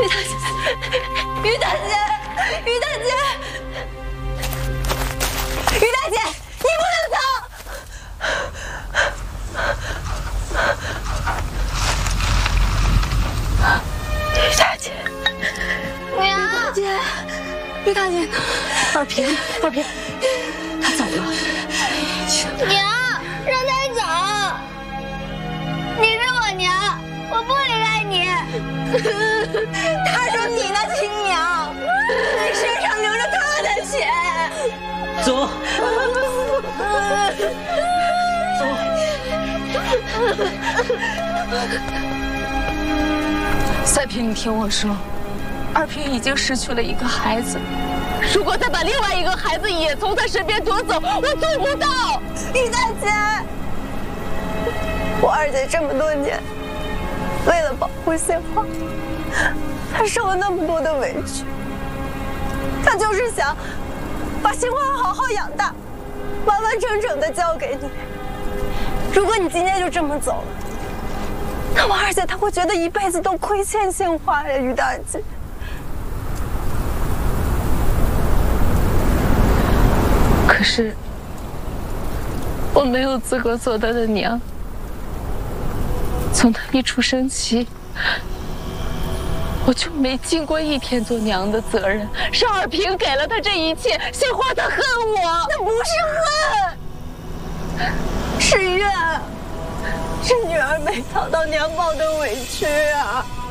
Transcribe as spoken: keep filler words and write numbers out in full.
于大姐，于大姐，于大姐，于大姐，你不能走！于大姐，娘，于大姐，于大姐，二平，二平，他走了。 娘，让他走。你是我娘，我不离开你。 他说你那亲娘，你身上流着他的血。 走，走。 三平，你听我说，二平已经失去了一个孩子，如果再把另外一个孩子也从他身边夺走，我做不到。 于大姐，我二姐这么多年，为了保护杏花，她受了那么多的委屈，她就是想把杏花好好养大，完完整整的交给你。如果你今天就这么走了，那我二姐她会觉得一辈子都亏欠杏花呀，于大姐。 可是我没有资格做她的娘。从她一出生起，我就没尽过一天做娘的责任。是二平给了她这一切，杏花她恨我， 那不是恨，是怨，是女儿没讨到娘报的委屈啊。